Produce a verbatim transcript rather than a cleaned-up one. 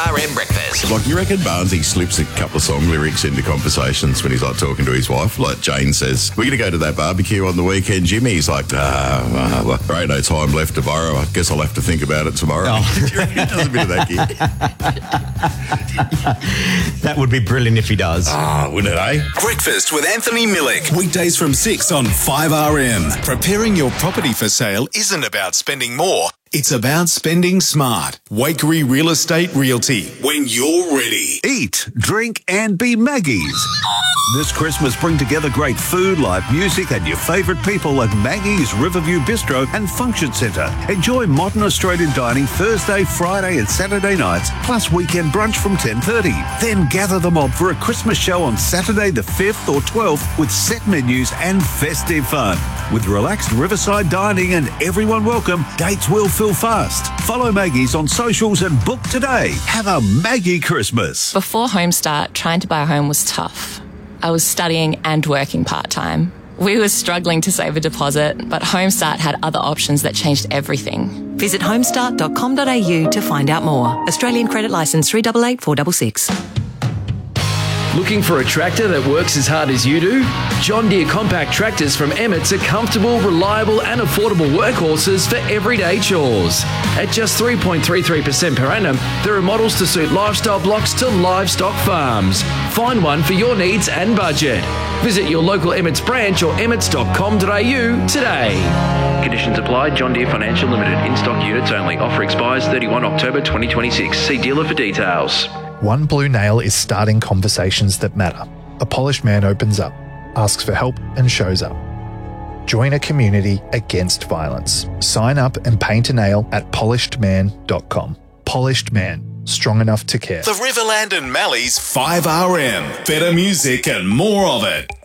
R M Breakfast. Like, you reckon Barnesy slips a couple of song lyrics into conversations when he's like talking to his wife? Like Jane says, we're going to go to that barbecue on the weekend, Jimmy. He's like, ah, well, there ain't no time left to borrow. I guess I'll have to think about it tomorrow. Oh. Do you reckon he does a bit of that gig? That would be brilliant if he does. Ah, wouldn't it, eh? Breakfast with Anthony Millick. Weekdays from six on five R M. Preparing your property for sale isn't about spending more. It's about spending smart. Wakery Real Estate Realty. When you're ready. Eat, drink and be Maggie's. This Christmas, bring together great food, live music and your favourite people at Maggie's Riverview Bistro and Function Centre. Enjoy modern Australian dining Thursday, Friday and Saturday nights, plus weekend brunch from ten thirty. Then gather the mob for a Christmas show on Saturday the fifth or twelfth with set menus and festive fun. With relaxed riverside dining and everyone welcome, dates will fill fast. Follow Maggie's on socials and book today. Have a Maggie Christmas. Before Homestart, trying to buy a home was tough. I was studying and working part-time. We were struggling to save a deposit, but Homestart had other options that changed everything. Visit homestart dot com dot a u to find out more. Australian Credit Licence three eight eight four six six. Looking for a tractor that works as hard as you do? John Deere compact tractors from Emmett's are comfortable, reliable and affordable workhorses for everyday chores. At just three point three three percent per annum, there are models to suit lifestyle blocks to livestock farms. Find one for your needs and budget. Visit your local Emmett's branch or emmets dot com dot a u today. Conditions apply. John Deere Financial Limited. In-stock units only. Offer expires thirty-first October twenty twenty-six. See dealer for details. One Blue Nail is starting conversations that matter. A polished man opens up, asks for help and shows up. Join a community against violence. Sign up and paint a nail at polished man dot com. Polished Man. Strong enough to care. The Riverland and Mallee's five R M. Better music and more of it.